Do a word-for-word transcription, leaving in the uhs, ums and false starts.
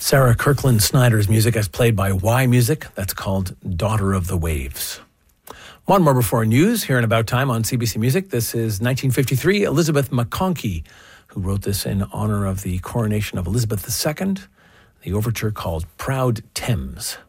Sarah Kirkland Snyder's music as played by Y Music. That's called Daughter of the Waves. One more before news here in About Time on C B C Music. This is nineteen fifty-three, Elizabeth McConkie, who wrote this in honor of the coronation of Elizabeth the Second, the overture called Proud Thames.